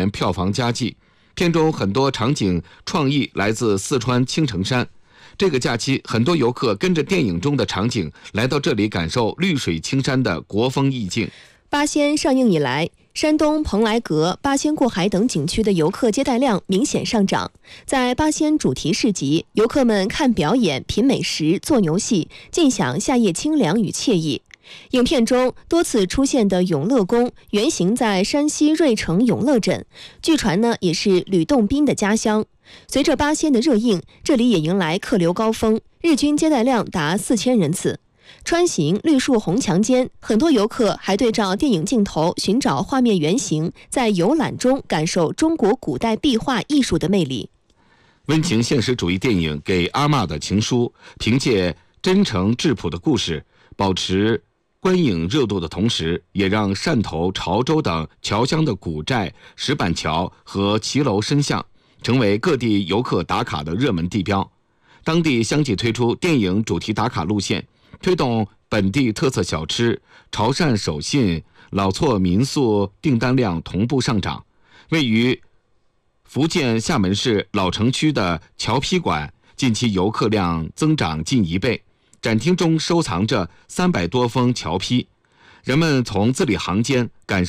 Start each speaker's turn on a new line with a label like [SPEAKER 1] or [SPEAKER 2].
[SPEAKER 1] 年票房佳绩。片中很多场景创意来自四川青城山。这个假期，很多游客跟着电影中的场景来到这里，感受绿水青山的国风意境。
[SPEAKER 2] 八仙上映以来，山东蓬莱阁、八仙过海等景区的游客接待量明显上涨。在八仙主题市集，游客们看表演、品美食、做游戏，尽享夏夜清凉与惬意。影片中多次出现的永乐宫原型在山西芮城永乐镇，据传呢也是吕洞宾的家乡。随着八仙的热映，这里也迎来客流高峰，日均接待量达4000人次。穿行绿树红墙间，很多游客还对照电影镜头寻找画面原型，在游览中感受中国古代壁画艺术的魅力。
[SPEAKER 1] 温情现实主义电影《给阿嬷的情书》凭借真诚质朴的故事，保持观影热度的同时，也让汕头、潮州等侨乡的古寨、石板桥和骑楼深巷成为各地游客打卡的热门地标。当地相继推出电影主题打卡路线，推动本地特色小吃、潮汕手信、老厝民宿订单量同步上涨。位于福建厦门市老城区的侨批馆，近期游客量增长近1倍。展厅中收藏着300多封侨批，人们从字里行间感受